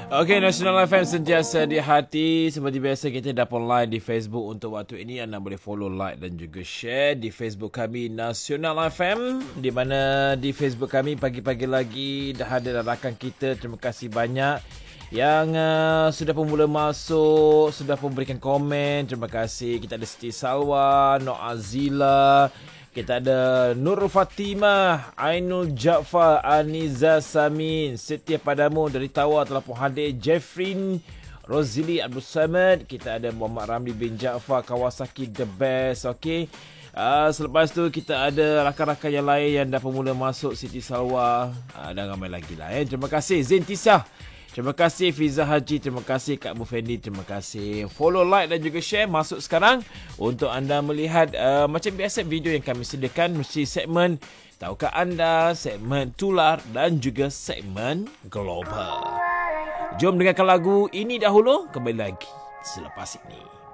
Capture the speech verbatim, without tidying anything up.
Okey, Nasional F M sentiasa di hati. Seperti biasa kita dapat online di Facebook untuk waktu ini. Anda boleh follow, like dan juga share di Facebook kami Nasional F M. Di mana di Facebook kami pagi-pagi lagi dah ada rakan kita. Terima kasih banyak yang uh, sudah pun mula masuk, sudah pun berikan komen. Terima kasih. Kita ada Siti Salwa, Nok Azila, kita ada Nur Fatimah, Ainul Jaafar, Aniza Samin, Setia Padamu dari Tawar telah pun hadir, Jeffrin, Rozili Abdul Samad, kita ada Muhammad Ramli bin Jaafar, Kawasaki The Best, okey. Uh, selepas tu kita ada rakan-rakan yang lain yang dah pun mula masuk, Siti Salwa, uh, dan ramai lagi lah. Eh. Terima kasih Zain Tisah. Terima kasih Fiza Haji, terima kasih Kak Mufendi, terima kasih. Follow, like dan juga share. Masuk sekarang untuk anda melihat uh, macam biasa video yang kami sediakan. Mesti segmen Tahukah Anda, segmen Tular dan juga segmen Global. Jom dengarkan lagu ini dahulu, kembali lagi selepas ini.